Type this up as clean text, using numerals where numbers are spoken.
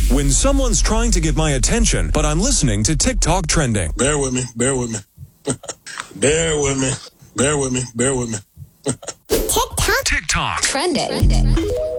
When someone's trying to get my attention, but I'm listening to TikTok trending. Bear with me. Bear with me. Bear with me. Bear with me. Bear with me. TikTok TikTok trending.